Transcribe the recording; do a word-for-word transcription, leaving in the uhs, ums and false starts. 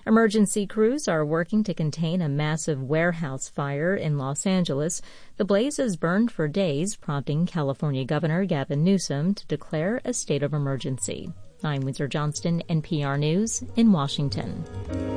Emergency crews are working to contain a massive warehouse fire in Los Angeles. The blaze has burned for days, prompting California Governor Gavin Newsom to declare a state of emergency. I'm Windsor Johnston, N P R News in Washington.